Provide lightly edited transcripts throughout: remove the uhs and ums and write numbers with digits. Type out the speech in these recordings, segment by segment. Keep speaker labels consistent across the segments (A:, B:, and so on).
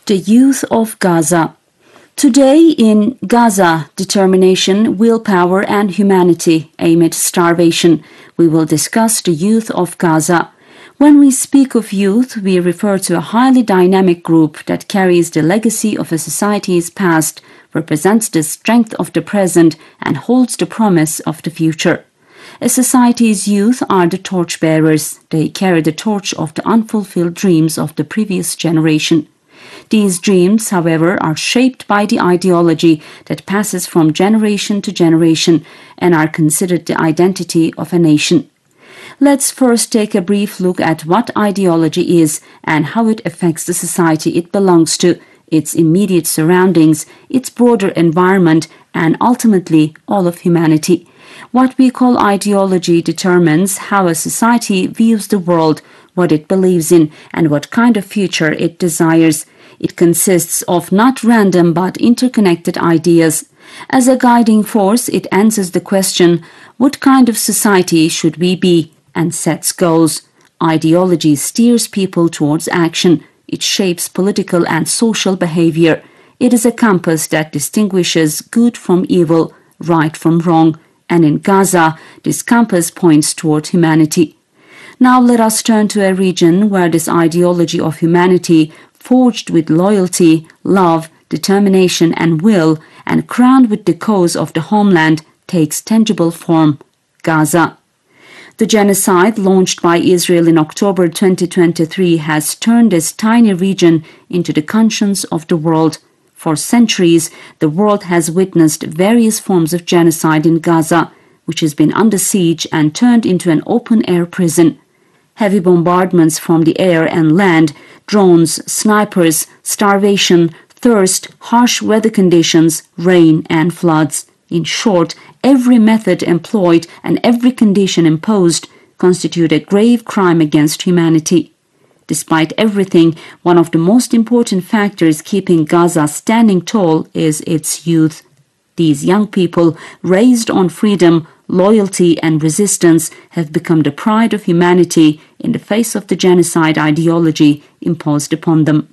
A: The youth of Gaza. Today in Gaza, determination, willpower and humanity aim at starvation. We will discuss the youth of Gaza. When we speak of youth, we refer to a highly dynamic group that carries the legacy of a society's past, represents the strength of the present and holds the promise of the future. A society's youth are the torchbearers. They carry the torch of the unfulfilled dreams of the previous generation. These dreams, however, are shaped by the ideology that passes from generation to generation and are considered the identity of a nation. Let's first take a brief look at what ideology is and how it affects the society it belongs to, its immediate surroundings, its broader environment, and ultimately all of humanity. What we call ideology determines how a society views the world, what it believes in, and what kind of future it desires. It consists of not random but interconnected ideas. As a guiding force, it answers the question, what kind of society should we be, and sets goals. Ideology steers people towards action. It shapes political and social behavior. It is a compass that distinguishes good from evil, right from wrong, and in Gaza, this compass points toward humanity. Now let us turn to a region where this ideology of humanity, forged with loyalty, love, determination and will, and crowned with the cause of the homeland, takes tangible form: Gaza. The genocide launched by Israel in October 2023 has turned this tiny region into the conscience of the world. For centuries, the world has witnessed various forms of genocide in Gaza, which has been under siege and turned into an open-air prison. Heavy bombardments from the air and land, drones, snipers, starvation, thirst, harsh weather conditions, rain and floods. In short, every method employed and every condition imposed constitute a grave crime against humanity. Despite everything, one of the most important factors keeping Gaza standing tall is its youth. These young people, raised on freedom, loyalty and resistance, have become the pride of humanity in the face of the genocide ideology imposed upon them.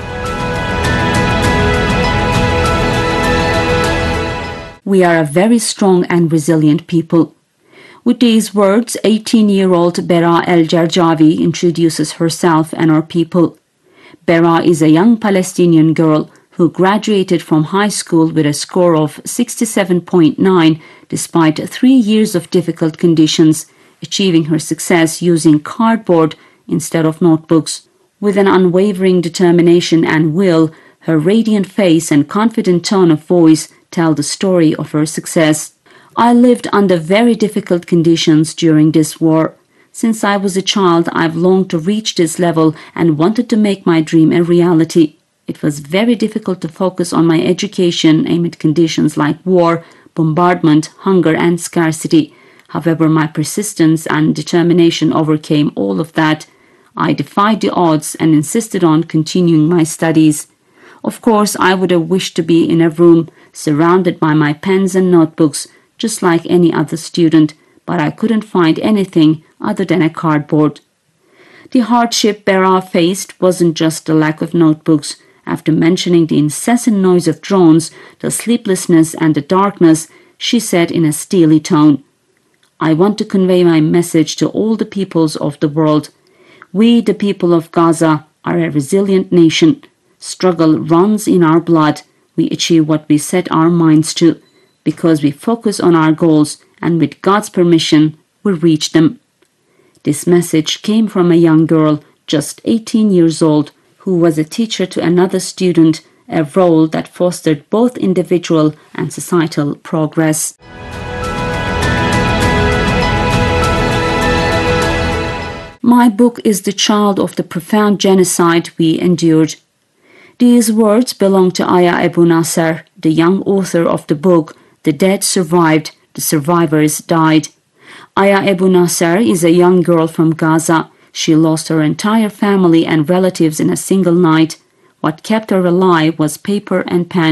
A: We are a very strong and resilient people. With these words, 18-year-old Bera El-Jarjawi introduces herself and her people. Bera is a young Palestinian girl who graduated from high school with a score of 67.9 despite 3 years of difficult conditions, achieving her success using cardboard instead of notebooks. With an unwavering determination and will, her radiant face and confident tone of voice tell the story of her success. I lived under very difficult conditions during this war. Since I was a child, I've longed to reach this level and wanted to make my dream a reality. It was very difficult to focus on my education amid conditions like war, bombardment, hunger and scarcity. However, my persistence and determination overcame all of that. I defied the odds and insisted on continuing my studies. Of course, I would have wished to be in a room surrounded by my pens and notebooks, just like any other student, but I couldn't find anything other than a cardboard. The hardship Bera faced wasn't just the lack of notebooks. After mentioning the incessant noise of drones, the sleeplessness and the darkness, she said in a steely tone, "I want to convey my message to all the peoples of the world. We, the people of Gaza, are a resilient nation. Struggle runs in our blood. We achieve what we set our minds to, because we focus on our goals, and with God's permission, we reach them." This message came from a young girl, just 18 years old, who was a teacher to another student, a role that fostered both individual and societal progress. My book is the child of the profound genocide we endured. These words belong to Aya Abu Nasser, the young author of the book The Dead Survived, the Survivors Died. Aya Abu Nasser is a young girl from Gaza. She lost her entire family and relatives in a single night. What kept her alive was paper and pen.